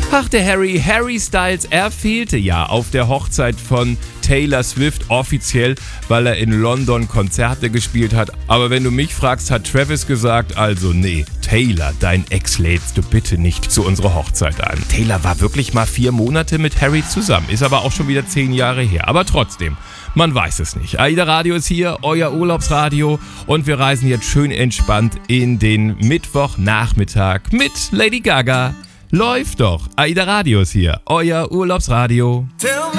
Ach, der Harry Styles, er fehlte ja auf der Hochzeit von Taylor Swift offiziell, weil er in London Konzerte gespielt hat. Aber wenn du mich fragst, hat Travis gesagt, also nee, Taylor, dein Ex lädst du bitte nicht zu unserer Hochzeit ein. Taylor war wirklich mal 4 Monate mit Harry zusammen, ist aber auch schon wieder 10 Jahre her. Aber trotzdem, man weiß es nicht. AIDA Radio ist hier, euer Urlaubsradio, und wir reisen jetzt schön entspannt in den Mittwochnachmittag mit Lady Gaga. Läuft doch. AIDA Radio ist hier, euer Urlaubsradio.